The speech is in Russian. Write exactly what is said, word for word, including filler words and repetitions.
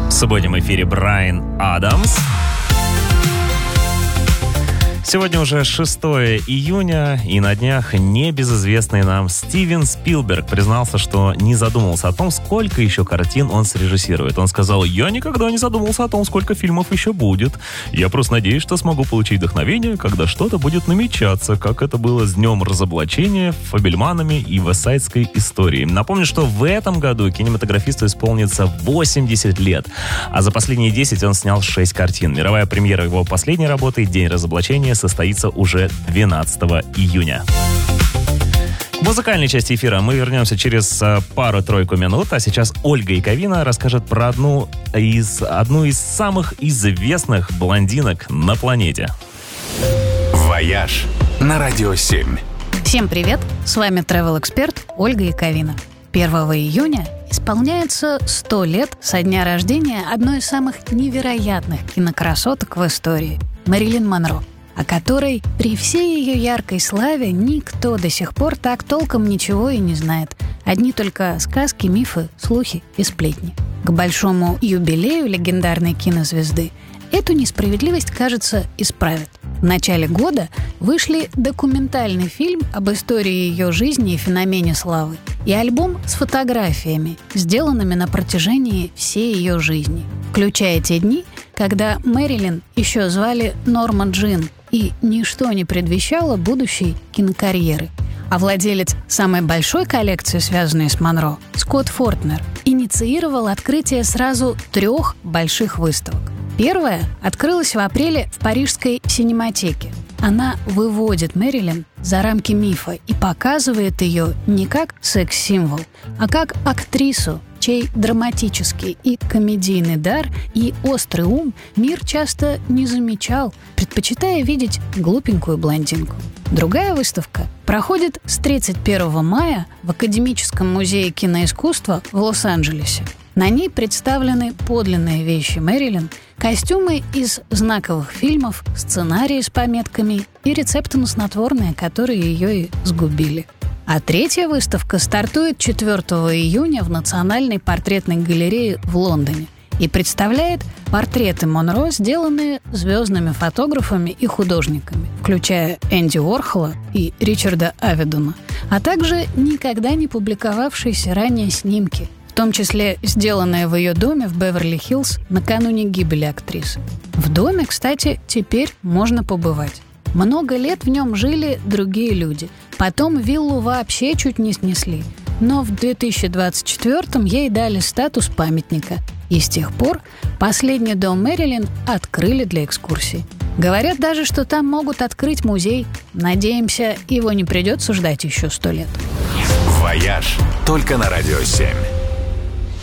В субботнем эфире Брайан Адамс. Сегодня уже шестое июня, и на днях небезызвестный нам Стивен Спилберг признался, что не задумывался о том, сколько еще картин он срежиссирует. Он сказал: «Я никогда не задумывался о том, сколько фильмов еще будет. Я просто надеюсь, что смогу получить вдохновение, когда что-то будет намечаться, как это было с Днем разоблачения, Фабельманами и Вестсайдской историей». Напомню, что в этом году кинематографисту исполнится восемьдесят лет, а за последние десять он снял шесть картин. Мировая премьера его последней работы «День разоблачения» состоится уже двенадцатого июня. В музыкальной части эфира мы вернемся через а, пару-тройку минут, а сейчас Ольга Яковина расскажет про одну из, одну из самых известных блондинок на планете. «Вояж» на Радио семь. Всем привет, с вами travel-эксперт Ольга Яковина. первого июня исполняется сто лет со дня рождения одной из самых невероятных кинокрасоток в истории – Мэрилин Монро, о которой при всей ее яркой славе никто до сих пор так толком ничего и не знает. Одни только сказки, мифы, слухи и сплетни. К большому юбилею легендарной кинозвезды эту несправедливость, кажется, исправят. В начале года вышли документальный фильм об истории ее жизни и феномене славы и альбом с фотографиями, сделанными на протяжении всей ее жизни, включая те дни, когда Мэрилин еще звали Норма Джин, и ничто не предвещало будущей кинокарьеры. А владелец самой большой коллекции, связанной с Монро, Скотт Фортнер, инициировал открытие сразу трех больших выставок. Первая открылась в апреле в Парижской синематеке. Она выводит Мэрилин за рамки мифа и показывает ее не как секс-символ, а как актрису, чей драматический и комедийный дар и острый ум мир часто не замечал, предпочитая видеть глупенькую блондинку. Другая выставка проходит с тридцать первого мая в Академическом музее киноискусства в Лос-Анджелесе. На ней представлены подлинные вещи Мэрилин, костюмы из знаковых фильмов, сценарии с пометками и рецепты на снотворные, которые ее и сгубили. А третья выставка стартует четвёртого июня в Национальной портретной галерее в Лондоне и представляет портреты Монро, сделанные звездными фотографами и художниками, включая Энди Уорхола и Ричарда Аведона, а также никогда не публиковавшиеся ранее снимки, в том числе сделанные в ее доме в Беверли-Хиллз накануне гибели актрисы. В доме, кстати, теперь можно побывать. Много лет в нем жили другие люди. Потом виллу вообще чуть не снесли. Но в две тысячи двадцать четвёртом ей дали статус памятника. И с тех пор последний дом Мэрилин открыли для экскурсий. Говорят даже, что там могут открыть музей. Надеемся, его не придется ждать еще сто лет. «Вояж» только на Радио семь.